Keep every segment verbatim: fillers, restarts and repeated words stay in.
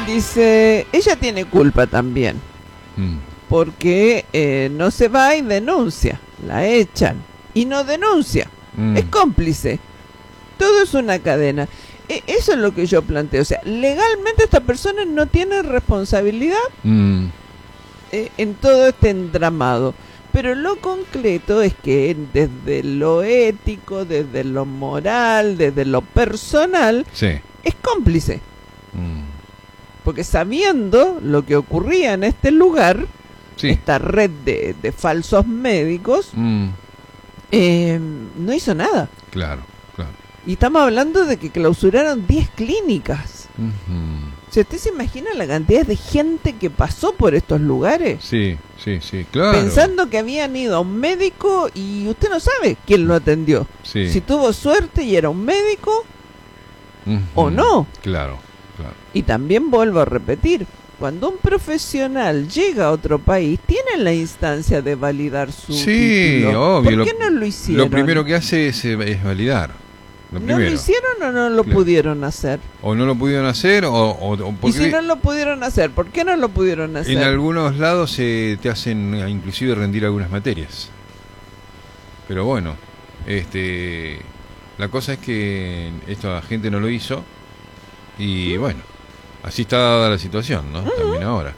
dice, ella tiene culpa también, mm. porque eh, no se va y denuncia, la echan, y no denuncia, mm. es cómplice, todo es una cadena. E- eso es lo que yo planteo, o sea, legalmente esta persona no tiene responsabilidad mm. eh, en todo este entramado. Pero lo concreto es que desde lo ético, desde lo moral, desde lo personal, sí. es cómplice. Mm. Porque sabiendo lo que ocurría en este lugar, sí. esta red de, de falsos médicos, mm. eh, no hizo nada. Claro, claro. Y estamos hablando de que clausuraron diez clínicas. Uh-huh. Si usted se imagina la cantidad de gente que pasó por estos lugares. Sí, sí, sí, claro. Pensando que habían ido a un médico y usted no sabe quién lo atendió. Sí. Si tuvo suerte y era un médico uh-huh. o no. Claro, claro. Y también vuelvo a repetir, cuando un profesional llega a otro país, tiene la instancia de validar su sí, título. Obvio. ¿Por qué lo, no lo hicieron? Lo primero que hace es, es validar. Lo ¿No lo hicieron o no lo claro. pudieron hacer? O no lo pudieron hacer o... o, o porque y si no lo pudieron hacer, ¿por qué no lo pudieron hacer? En algunos lados eh, te hacen inclusive rendir algunas materias. Pero bueno, este la cosa es que esta gente no lo hizo y bueno, así está dada la situación, ¿no? Uh-huh. También ahora.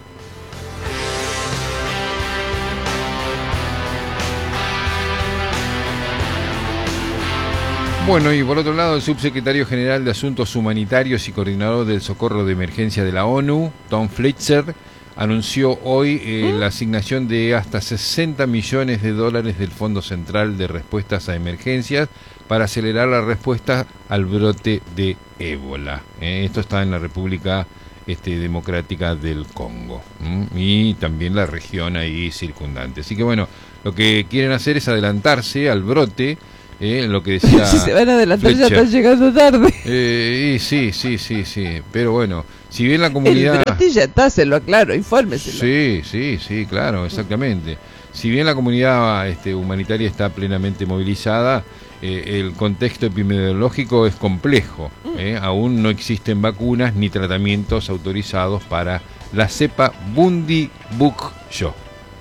Bueno, y por otro lado, el subsecretario general de Asuntos Humanitarios y coordinador del Socorro de Emergencia de la ONU, Tom Fletcher, anunció hoy eh, ¿Mm? la asignación de hasta sesenta millones de dólares del Fondo Central de Respuestas a Emergencias para acelerar la respuesta al brote de ébola. Eh, esto está en la República este, Democrática del Congo ¿m? y también la región ahí circundante. Así que bueno, lo que quieren hacer es adelantarse al brote. Eh, lo que decía si se van a adelantar Fletcher. Ya están llegando tarde. Eh, y sí, sí, sí, sí. Pero bueno, si bien la comunidad... El brote ya está, se lo aclaro, infórmeselo. Sí, sí, sí, claro, exactamente. Si bien la comunidad este, humanitaria está plenamente movilizada, eh, el contexto epidemiológico es complejo. Eh, aún no existen vacunas ni tratamientos autorizados para la cepa Bundibugyo.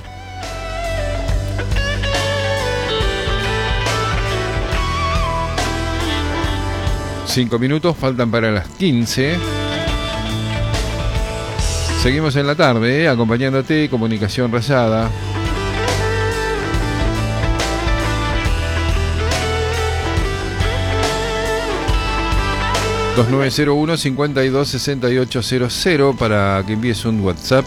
Cinco minutos, faltan para las quince. Seguimos en la tarde, ¿eh? acompañándote, Comunicación Rayada. dos nueve cero uno, cinco dos seis ocho cero cero para que envíes un WhatsApp.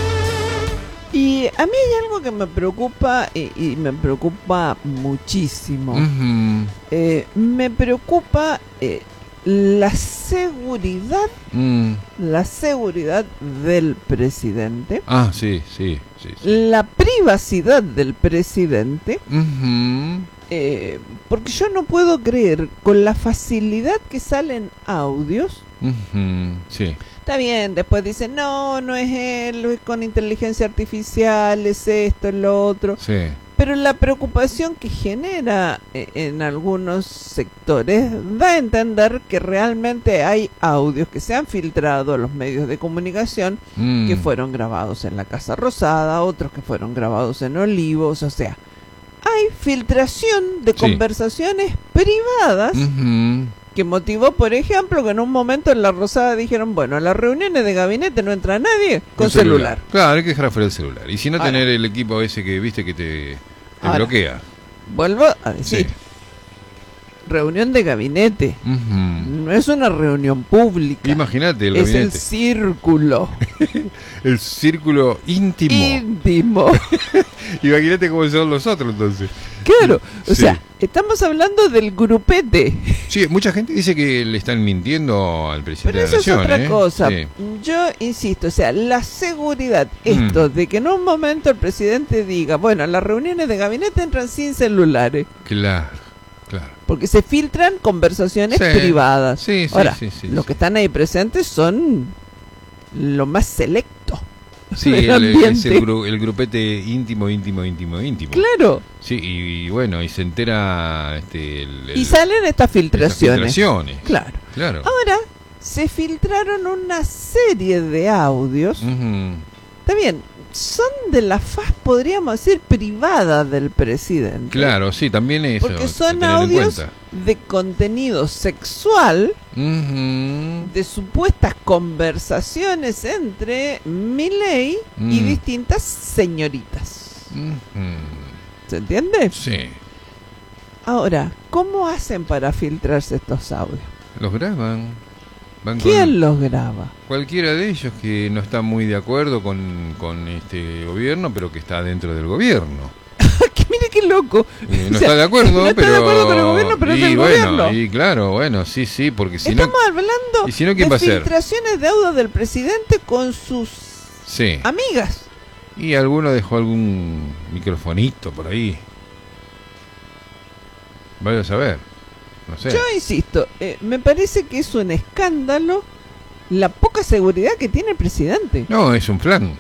Y a mí hay algo que me preocupa y, y me preocupa muchísimo. Uh-huh. Eh, me preocupa eh, la seguridad, mm. la seguridad del presidente. Ah, sí, sí, sí. sí. La privacidad del presidente. Uh-huh. Eh, porque yo no puedo creer con la facilidad que salen audios. Uh-huh. Sí. Está bien, después dicen, no, no es él, es con inteligencia artificial, es esto, es lo otro. Sí. Pero la preocupación que genera eh, en algunos sectores da a entender que realmente hay audios que se han filtrado a los medios de comunicación mm. que fueron grabados en la Casa Rosada, otros que fueron grabados en Olivos, o sea, hay filtración de sí. conversaciones privadas uh-huh. que motivó, por ejemplo, que en un momento en la Rosada dijeron, bueno, a las reuniones de gabinete no entra nadie con, con celular. celular. Claro, hay que dejar afuera el celular. Y si no Ahora, tener el equipo ese que viste que te, te Ahora, bloquea. Vuelvo a decir, sí. reunión de gabinete. Uh-huh. No es una reunión pública. Imagínate el es gabinete. Es el círculo. El círculo íntimo. Íntimo. Imagínate cómo son los otros entonces. Claro, o sí. sea, estamos hablando del grupete. Sí, mucha gente dice que le están mintiendo al presidente Pero de la eso nación. es otra ¿eh? cosa. Sí. Yo insisto, o sea, la seguridad, esto mm. de que en un momento el presidente diga, bueno, las reuniones de gabinete entran sin celulares. Claro, claro. Porque se filtran conversaciones sí. privadas. Sí, sí, Ahora, sí, sí, los sí. que están ahí presentes son lo más selecto. Sí, el, es el, gru, el grupete íntimo, íntimo, íntimo, íntimo. Claro. Sí, y, y bueno, y se entera... Este, el, el, y salen estas filtraciones. Estas filtraciones. Claro. claro. Ahora, se filtraron una serie de audios. Uh-huh. Está bien, son de la faz, podríamos decir, privada del presidente. Claro, sí, también eso. Porque son audios de contenido sexual, uh-huh, de supuestas conversaciones entre Milei uh-huh. y distintas señoritas. Uh-huh. ¿Se entiende? Sí. Ahora, ¿cómo hacen para filtrarse estos audios? Los graban. Van ¿Quién con los graba? Cualquiera de ellos que no está muy de acuerdo con, con este gobierno, pero que está dentro del gobierno. Que mire qué loco. Eh, no o sea, está de acuerdo, no pero... está de acuerdo con el gobierno, pero y es del bueno, gobierno. Y claro, bueno, sí, sí, porque si Estamos no... hablando ¿Y si no, quién de va a ser? filtraciones de audio del presidente con sus sí. amigas. Y alguno dejó algún microfonito por ahí. Vaya a saber. No sé. Yo insisto, eh, me parece que es un escándalo la poca seguridad que tiene el presidente. No, es un plan.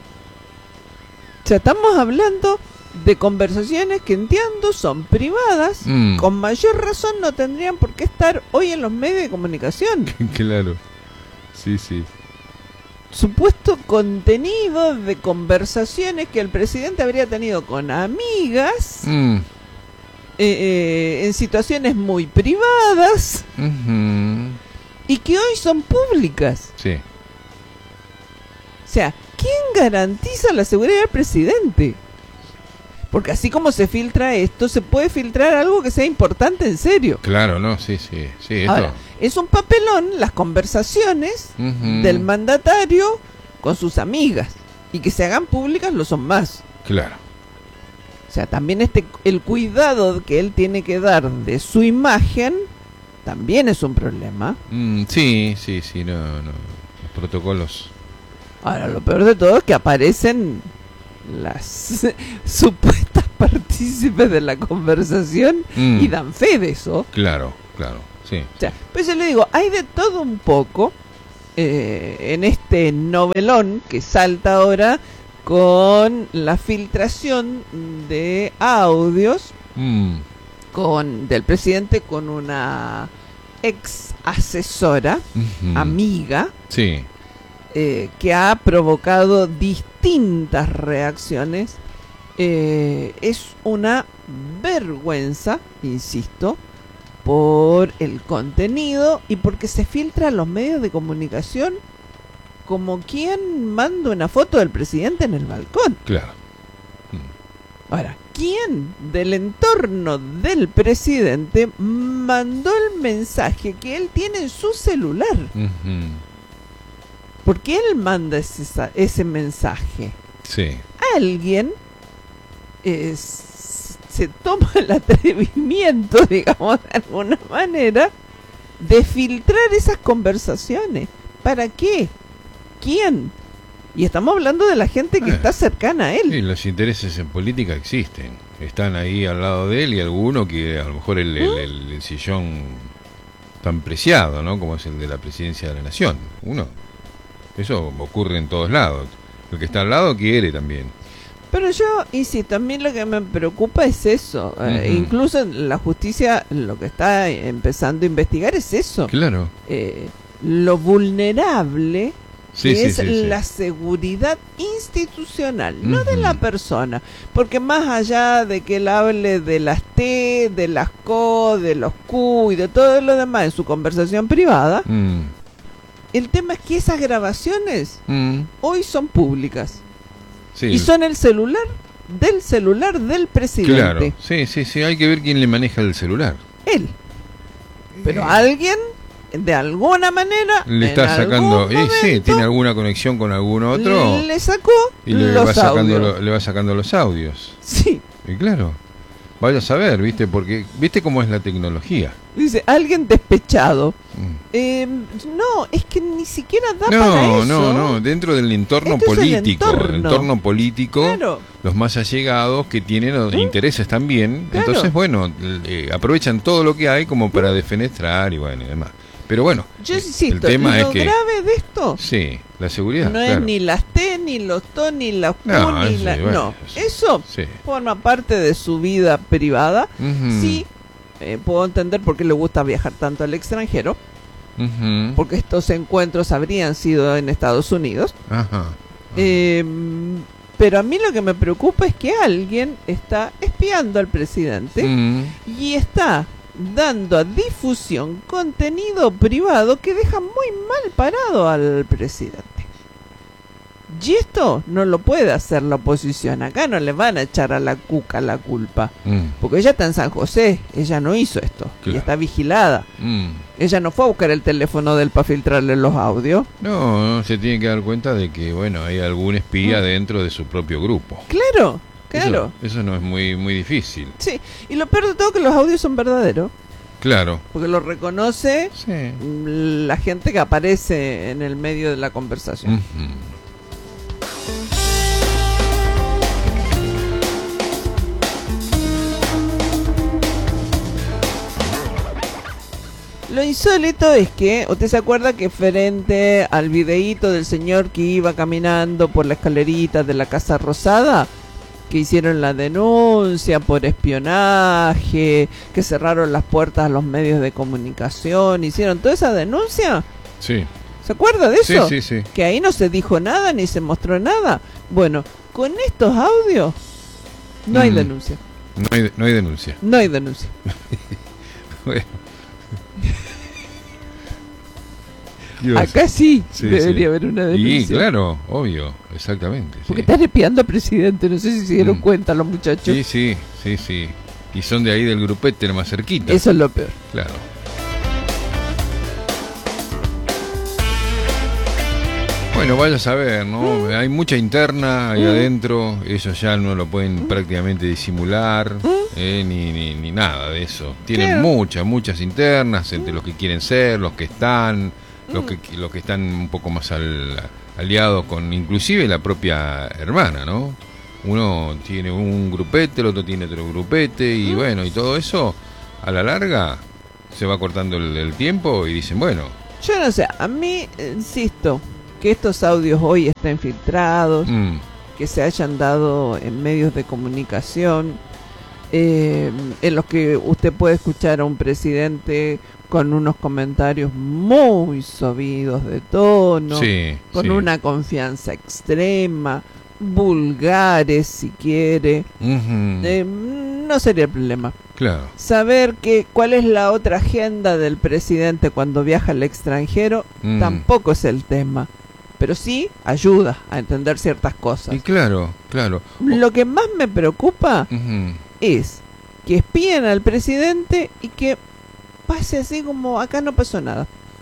O sea, estamos hablando de conversaciones que entiendo son privadas, mm. con mayor razón no tendrían por qué estar hoy en los medios de comunicación. Claro, sí, sí. Supuesto contenido de conversaciones que el presidente habría tenido con amigas, mm. eh, eh, en situaciones muy privadas, uh-huh. y que hoy son públicas. Sí. O sea, ¿quién garantiza la seguridad del presidente? Porque así como se filtra esto, se puede filtrar algo que sea importante en serio. Claro, no, sí, sí, sí. Esto... Ahora, es un papelón las conversaciones uh-huh. del mandatario con sus amigas. Y que se hagan públicas lo son más. Claro. O sea, también este el cuidado que él tiene que dar de su imagen también es un problema. Mm, sí, sí, sí, no, no. Los protocolos. Ahora, lo peor de todo es que aparecen las supuestas partícipes de la conversación mm. y dan fe de eso. Claro, claro, sí. O sea, pues yo le digo, hay de todo un poco eh, en este novelón que salta ahora con la filtración de audios mm. con del presidente con una ex asesora, uh-huh. amiga, sí. eh, que ha provocado distintas reacciones. Eh, es una vergüenza, insisto, por el contenido y porque se filtra a los medios de comunicación como quien manda una foto del presidente en el balcón. Claro. Mm. Ahora, ¿quién del entorno del presidente mandó el mensaje que él tiene en su celular? Uh-huh. Porque él manda ese, ese mensaje. Sí. Alguien eh, se toma el atrevimiento, digamos, de alguna manera, de filtrar esas conversaciones. ¿Para qué? ¿Quién? Y estamos hablando de la gente que eh, está cercana a él. Sí, los intereses en política existen. Están ahí al lado de él y alguno que a lo mejor el, ¿Mm? el, el, el sillón tan preciado, ¿no? Como es el de la presidencia de la nación. Uno. Eso ocurre en todos lados. El que está al lado quiere también. Pero yo, y sí, también lo que me preocupa es eso. Uh-huh. Eh, incluso la justicia lo que está empezando a investigar es eso. Claro. Eh, lo vulnerable sí, que sí, es sí, la sí. seguridad institucional, uh-huh. no de la persona. Porque más allá de que él hable de las T, de las Co, de los Q y de todo lo demás en su conversación privada, uh-huh. el tema es que esas grabaciones uh-huh. hoy son públicas. Sí. Y son el celular del celular del presidente. Claro, sí, sí, sí, hay que ver quién le maneja el celular. Él. Pero alguien, de alguna manera, le está sacando, y sí, tiene alguna conexión con algún otro. Le sacó y le los va sacando audios. Lo, le va sacando los audios. Sí. Y claro, vaya a saber, ¿viste? Porque, ¿viste cómo es la tecnología? Dice, alguien despechado. Mm. Eh, no, es que ni siquiera da no, para eso. No, no, no, dentro del entorno Esto político, el entorno. el entorno político, claro. los más allegados que tienen los ¿Mm? intereses también, claro. entonces, bueno, eh, aprovechan todo lo que hay como para defenestrar y bueno, y demás. Pero bueno, yo eh, insisto, el tema lo es que grave de esto sí, la seguridad no claro. es ni las T, ni los T, ni las Q, no, ni eso, la... bueno, no, eso, eso sí. forma parte de su vida privada. Uh-huh. Sí, eh, puedo entender por qué le gusta viajar tanto al extranjero. Uh-huh. porque estos encuentros habrían sido en Estados Unidos. Ajá. Eh, pero a mí lo que me preocupa es que alguien está espiando al presidente Mm. y está dando a difusión contenido privado que deja muy mal parado al presidente. Y esto no lo puede hacer la oposición. Acá no le van a echar a la cuca la culpa. Mm. Porque ella está en San José. Ella no hizo esto. Claro. Y está vigilada. Mm. Ella no fue a buscar el teléfono de él para filtrarle los audios. No, no, se tiene que dar cuenta de que, bueno, hay algún espía Mm. dentro de su propio grupo. Claro, claro. Eso, eso no es muy, muy difícil. Sí, y lo peor de todo es que los audios son verdaderos. Claro. Porque lo reconoce Sí. mm, la gente que aparece en el medio de la conversación. Ujú. Lo insólito es que, ¿usted se acuerda que frente al videíto del señor que iba caminando por la escalerita de la Casa Rosada, que hicieron la denuncia por espionaje, que cerraron las puertas a los medios de comunicación, hicieron toda esa denuncia? Sí. ¿Se acuerda de eso? Sí, sí, sí. Que ahí no se dijo nada ni se mostró nada. Bueno, con estos audios no hay Mm. denuncia. No hay, no hay denuncia. No hay denuncia. Bueno. Dios. Acá sí, Sí, debería sí. haber una denuncia. Y claro, obvio, exactamente. Porque Sí. están espiando al presidente, no sé si se dieron Mm. cuenta los muchachos. Sí, sí, sí, sí. Y son de ahí del grupete, más cerquita. Eso es lo peor. Claro. Bueno, vaya a saber, ¿no? Mm. Hay mucha interna ahí Mm. adentro, ellos ya no lo pueden Mm. prácticamente disimular, Mm. eh, ni, ni, ni nada de eso. Tienen Claro. muchas, muchas internas entre los que quieren ser, los que están, los Mm. que los que están un poco más al, aliados con inclusive la propia hermana, ¿no? Uno tiene un grupete, el otro tiene otro grupete y Mm. bueno, y todo eso a la larga se va cortando el, el tiempo y dicen, bueno, Yo no sé, a mí, eh, insisto, que estos audios hoy estén filtrados, mm, que se hayan dado en medios de comunicación, eh, en los que usted puede escuchar a un presidente con unos comentarios muy subidos de tono, sí, con sí. una confianza extrema, vulgares si quiere, Ujú, eh, no sería el problema. claro, Saber que cuál es la otra agenda del presidente cuando viaja al extranjero Mm. tampoco es el tema, pero sí ayuda a entender ciertas cosas. y claro, claro. Lo que más me preocupa Ujú. es que espíen al presidente y que pase así como acá no pasó nada.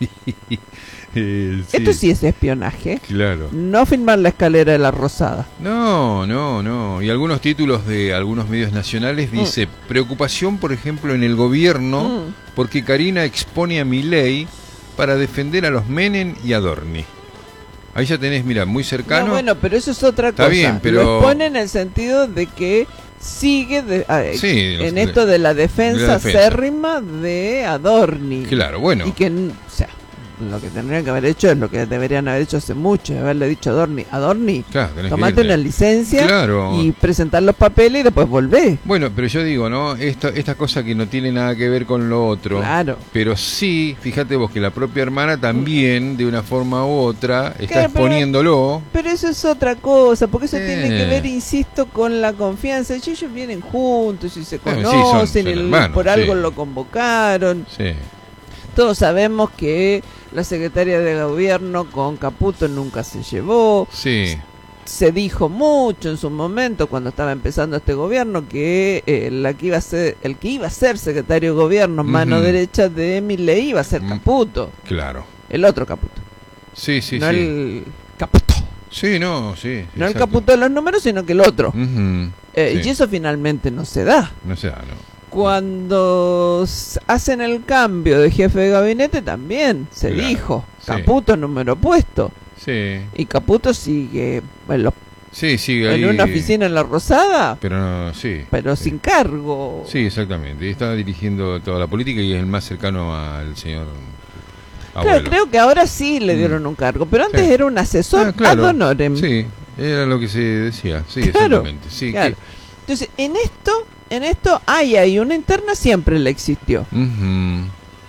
Eh, Esto sí es espionaje. claro. No filmar la escalera de la Rosada. No, no, no. Y algunos títulos de algunos medios nacionales Mm. dice, preocupación, por ejemplo, en el gobierno, Mm. porque Karina expone a Milei para defender a los Menem y a Dorni. Ahí ya tenés, mira, muy cercano. No, bueno, pero eso es otra Está cosa. bien, pero- Lo expone en el sentido de que sigue de- a- Sí, los- en esto de la defensa, de la defensa. acérrima de Adorni. Claro, bueno. Y que, n- o sea, lo que tendrían que haber hecho es lo que deberían haber hecho hace mucho, haberle dicho a Adorni, Adorni, Claro, tenés que tomate irte. una licencia Claro. y presentar los papeles y después volvé. Bueno, pero yo digo, ¿no? Esta, esta cosa que no tiene nada que ver con lo otro. Claro. Pero sí, fíjate vos que la propia hermana también, de una forma u otra, está Claro, pero- exponiéndolo. Pero eso es otra cosa, porque eso Eh. tiene que ver, insisto, con la confianza. Y ellos vienen juntos y se Bueno, sí, conocen, son- son y el- hermanos, por algo sí. lo convocaron. Sí. Todos sabemos que la secretaria de gobierno con Caputo nunca se llevó. Sí. Se dijo mucho en su momento cuando estaba empezando este gobierno que eh, la que iba a ser, el que iba a ser secretario de gobierno, mano Ujú. derecha de Milei, iba a ser Mm. Caputo, Claro. el otro Caputo, Sí, sí, no sí. el Caputo, Sí, no, sí. no el exacto. Caputo de los números, sino que el otro. Ujú, Eh, sí. Y eso finalmente no se da. No sé, no. Cuando s- hacen el cambio de jefe de gabinete también se Claro, dijo sí. Caputo número puesto. Sí. Y Caputo sigue en, los- Sí, sigue ahí. en una oficina en La Rosada, Pero no, sí. pero sí. sin cargo. Sí, exactamente. Y está dirigiendo toda la política y es el más cercano al señor Claro, abuelo. creo que ahora sí le Mm. dieron un cargo, pero antes Sí. era un asesor Ah, claro. ad honorem. Sí, era lo que se decía. Sí, Claro, exactamente. Sí, claro. que- Entonces, en esto, en esto hay ahí una interna siempre le existió. Ujú.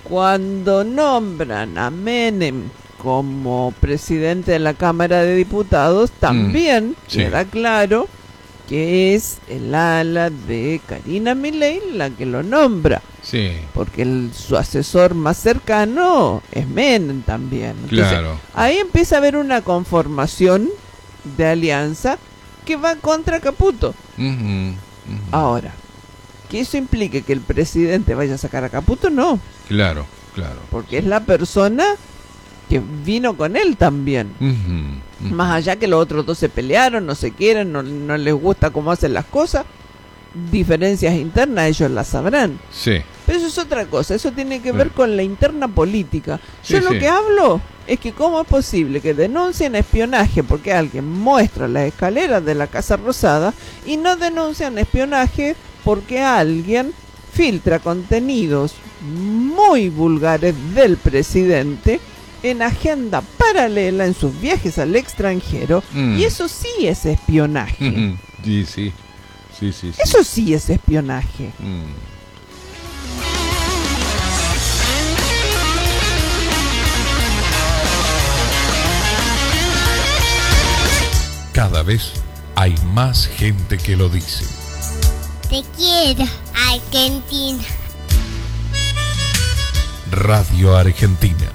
Cuando nombran a Menem como presidente de la Cámara de Diputados, también mm, sí. queda claro que es el ala de Karina Milei la que lo nombra. Sí. Porque el, su asesor más cercano es Menem también. Entonces, claro. Ahí empieza a haber una conformación de alianza que va contra Caputo. Uh-huh, uh-huh. Ahora, que eso implique que el presidente vaya a sacar a Caputo, no. Claro, claro. Porque es la persona que vino con él también. Uh-huh, uh-huh. Más allá que los otros dos se pelearon, no se quieren, no, no les gusta cómo hacen las cosas, diferencias internas ellos las sabrán. Sí. Pero eso es otra cosa, eso tiene que ver con la interna política. Yo sí, lo sí. que hablo es que cómo es posible que denuncien espionaje porque alguien muestra las escaleras de la Casa Rosada y no denuncian espionaje porque alguien filtra contenidos muy vulgares del presidente en agenda paralela en sus viajes al extranjero. Mm. Y eso sí es espionaje. Mm-hmm. Sí, sí. Sí, sí, sí. Eso sí es espionaje. Mm. Cada vez hay más gente que lo dice. Te quiero, Argentina. Radio Argentina.